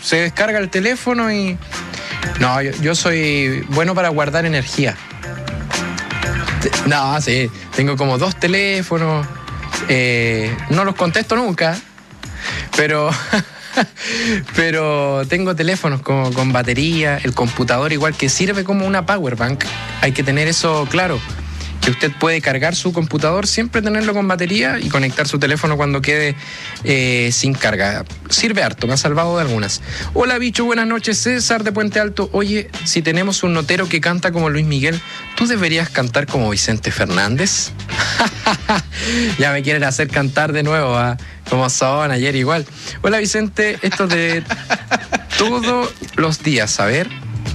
se descarga el teléfono y... No, yo soy bueno para guardar energía. No, sí, tengo como 2 teléfonos, no los contesto nunca, pero tengo teléfonos con batería, el computador igual que sirve como una power bank. Hay que tener eso claro, que usted puede cargar su computador, siempre tenerlo con batería y conectar su teléfono cuando quede sin carga. Sirve harto, me ha salvado de algunas. Hola bicho, buenas noches, César de Puente Alto. Oye, si tenemos un notero que canta como Luis Miguel, ¿tú deberías cantar como Vicente Fernández? Ya me quieren hacer cantar de nuevo, ¿eh? Como son ayer igual. Hola Vicente, esto de todos los días, a ver.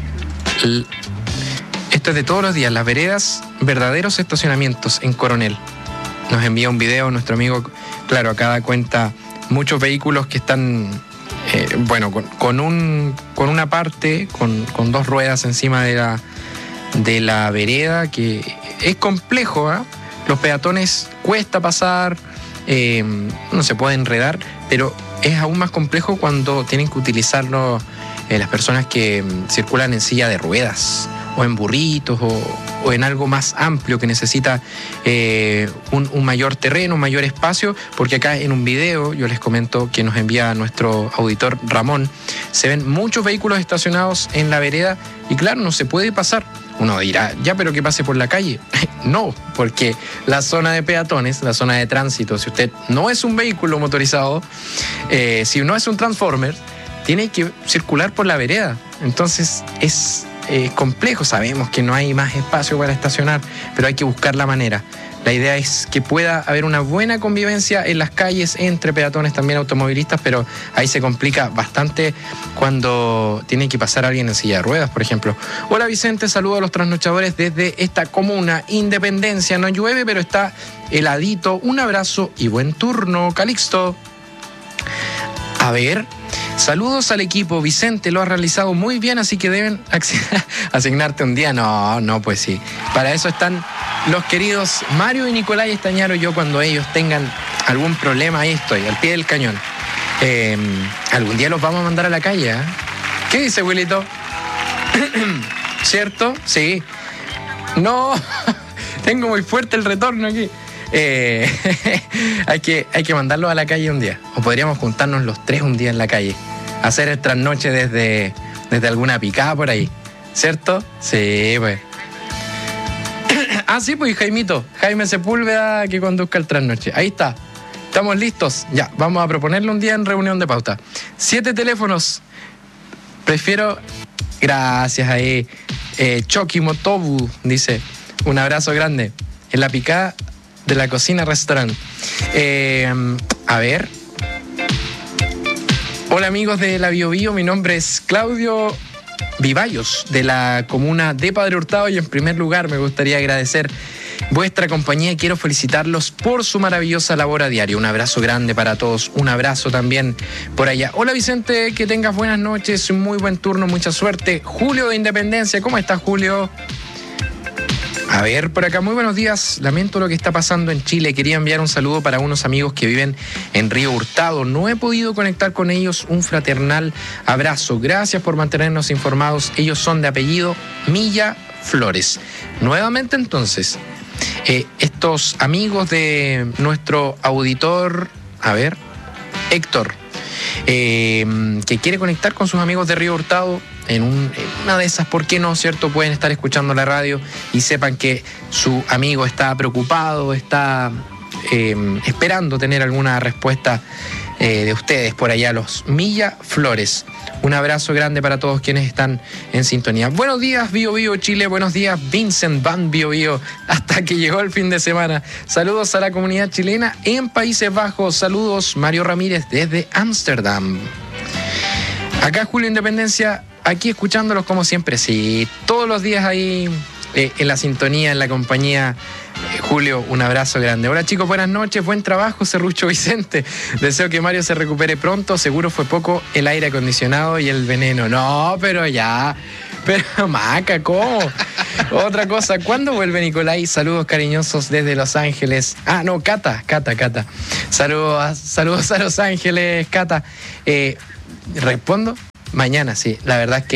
Esto es de todos los días, las veredas, verdaderos estacionamientos en Coronel. Nos envía un video nuestro amigo, claro, acá da cuenta muchos vehículos que están, con una parte, con 2 ruedas encima de la vereda, que es complejo, ¿eh? Los peatones cuesta pasar, no se puede enredar, pero es aún más complejo cuando tienen que utilizarlo las personas que circulan en silla de ruedas o en burritos o en algo más amplio que necesita un mayor terreno, un mayor espacio, porque acá en un video, yo les comento que nos envía nuestro auditor Ramón, se ven muchos vehículos estacionados en la vereda y claro, no se puede pasar. Uno dirá, ya, pero que pase por la calle. No, porque la zona de peatones, la zona de tránsito, si usted no es un vehículo motorizado, si no es un transformer, tiene que circular por la vereda. Entonces es complejo, sabemos que no hay más espacio para estacionar, pero hay que buscar la manera. La idea es que pueda haber una buena convivencia en las calles entre peatones, también automovilistas, pero ahí se complica bastante cuando tiene que pasar alguien en silla de ruedas, por ejemplo. Hola Vicente, saludo a los trasnochadores desde esta comuna, Independencia. No llueve, pero está heladito. Un abrazo y buen turno, Calixto. A ver, saludos al equipo. Vicente lo ha realizado muy bien, así que deben asignarte un día. No, pues sí. Para eso están los queridos Mario y Nicolás Estañaro. Yo cuando ellos tengan algún problema, ahí estoy, al pie del cañón. Algún día los vamos a mandar a la calle, ¿eh? ¿Qué dice, Wilito? ¿Cierto? Sí. No, tengo muy fuerte el retorno aquí. Hay que mandarlos a la calle un día. O podríamos juntarnos los 3 un día en la calle. Hacer el trasnoche desde alguna picada por ahí. ¿Cierto? Sí, pues. Sí, pues Jaimito. Jaime Sepúlveda que conduzca el trasnoche. Ahí está. Estamos listos. Ya, vamos a proponerle un día en reunión de pauta. 7 teléfonos. Prefiero... Gracias ahí. Choki Motobu dice. Un abrazo grande. En la picada de la cocina restaurante. A ver. Hola amigos de la Bio Bio, mi nombre es Claudio Vivallos de la comuna de Padre Hurtado y en primer lugar me gustaría agradecer vuestra compañía y quiero felicitarlos por su maravillosa labor a diario. Un abrazo grande para todos, un abrazo también por allá. Hola Vicente, que tengas buenas noches, un muy buen turno, mucha suerte. Julio de Independencia, ¿cómo estás Julio? A ver, por acá, muy buenos días. Lamento lo que está pasando en Chile. Quería enviar un saludo para unos amigos que viven en Río Hurtado. No he podido conectar con ellos. Un fraternal abrazo. Gracias por mantenernos informados. Ellos son de apellido Milla Flores. Nuevamente, entonces, estos amigos de nuestro auditor, a ver, Héctor, que quiere conectar con sus amigos de Río Hurtado. En una de esas, ¿por qué no? ¿Cierto? Pueden estar escuchando la radio y sepan que su amigo está preocupado, está esperando tener alguna respuesta de ustedes por allá, los Milla Flores. Un abrazo grande para todos quienes están en sintonía. Buenos días, Bio Bio Chile. Buenos días, Vincent Van Bio Bio. Hasta que llegó el fin de semana. Saludos a la comunidad chilena en Países Bajos. Saludos, Mario Ramírez desde Ámsterdam. Acá Julio Independencia, aquí escuchándolos como siempre. Sí, todos los días ahí en la sintonía, en la compañía. Julio, un abrazo grande. Hola chicos, buenas noches, buen trabajo, Serrucho Vicente. Deseo que Mario se recupere pronto. Seguro fue poco el aire acondicionado y el veneno. No, pero ya. Pero Maca, ¿cómo? Otra cosa, ¿cuándo vuelve Nicolai? Saludos cariñosos desde Los Ángeles. No, Cata. Saludos a Los Ángeles, Cata. ¿Respondo? Mañana, sí. La verdad es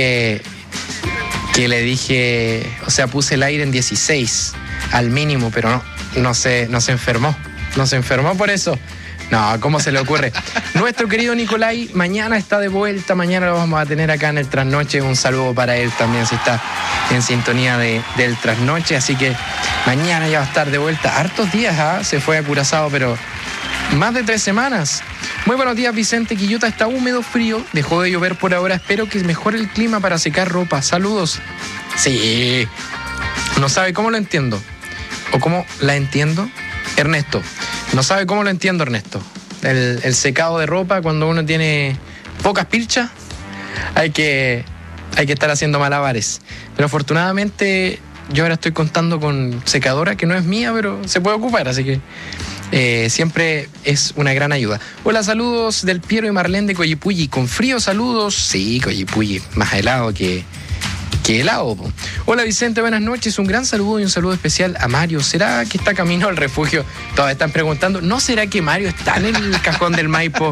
que le dije, o sea, puse el aire en 16 al mínimo, pero no se enfermó. No se enfermó por eso. No, ¿cómo se le ocurre? Nuestro querido Nicolai mañana está de vuelta, mañana lo vamos a tener acá en el Trasnoche. Un saludo para él también si está en sintonía del Trasnoche, así que mañana ya va a estar de vuelta. Hartos días, se fue a Curazao, pero más de 3 semanas. Muy buenos días, Vicente. Quillota está húmedo, frío, dejó de llover por ahora, espero que mejore el clima para secar ropa. Saludos. Sí, no sabe cómo lo entiendo o cómo la entiendo. Ernesto, no sabe cómo lo entiendo, Ernesto. El secado de ropa cuando uno tiene pocas pilchas, hay que estar haciendo malabares. Pero afortunadamente yo ahora estoy contando con secadora que no es mía, pero se puede ocupar, así que siempre es una gran ayuda. Hola, saludos del Piero y Marlene de Coyipulli. Con frío, saludos. Sí, Coyipulli, más helado que helado. Hola, Vicente, buenas noches. Un gran saludo y un saludo especial a Mario. ¿Será que está camino al refugio? Todavía están preguntando, ¿no será que Mario está en el cajón del Maipo?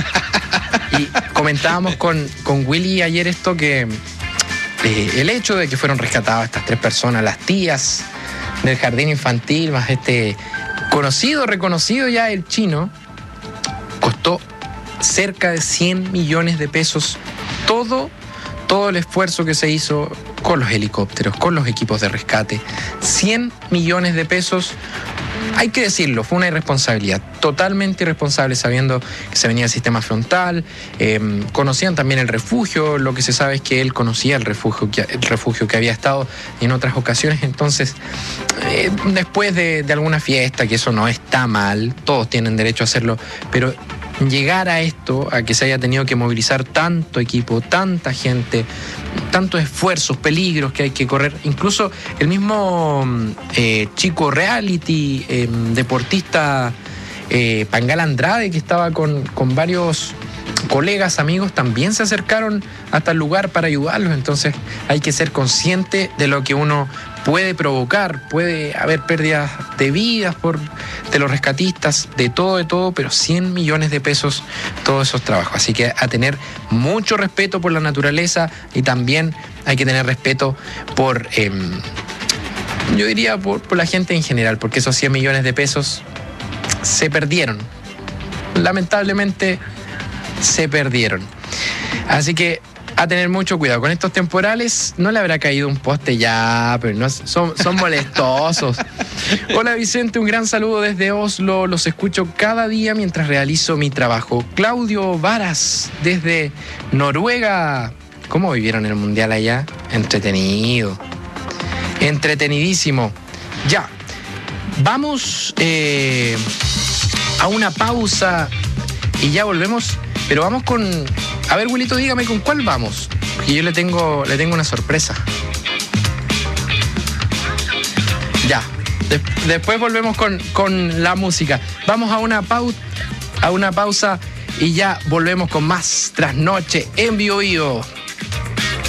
Y comentábamos con Willy ayer esto, que el hecho de que fueron rescatadas estas 3 personas, las tías del jardín infantil, más reconocido ya el chino, costó cerca de 100 millones de pesos todo el esfuerzo que se hizo con los helicópteros, con los equipos de rescate. 100 millones de pesos, hay que decirlo, fue una irresponsabilidad, totalmente irresponsable, sabiendo que se venía el sistema frontal. Conocían también el refugio, lo que se sabe es que él conocía el refugio que había estado en otras ocasiones. Entonces, después de alguna fiesta, que eso no está mal, todos tienen derecho a hacerlo, pero llegar a esto, a que se haya tenido que movilizar tanto equipo, tanta gente, tantos esfuerzos, peligros que hay que correr, incluso el mismo chico reality, deportista Pangal Andrade, que estaba con varios colegas, amigos, también se acercaron hasta el lugar para ayudarlos. Entonces hay que ser consciente de lo que uno puede provocar. Puede haber pérdidas de vidas de los rescatistas, de todo, pero 100 millones de pesos todos esos trabajos. Así que a tener mucho respeto por la naturaleza, y también hay que tener respeto por, yo diría, por la gente en general, porque esos 100 millones de pesos se perdieron. Lamentablemente se perdieron. Así que a tener mucho cuidado. Con estos temporales no le habrá caído un poste ya, pero no, son molestosos. Hola, Vicente, un gran saludo desde Oslo. Los escucho cada día mientras realizo mi trabajo. Claudio Varas, desde Noruega. ¿Cómo vivieron el Mundial allá? Entretenido. Entretenidísimo. Ya. Vamos a una pausa y ya volvemos. Pero vamos con... A ver, Wilito, dígame con cuál vamos. Porque yo le tengo una sorpresa. Ya. Después volvemos con la música. Vamos a una pausa y ya volvemos con más Trasnoche en Bio Bio.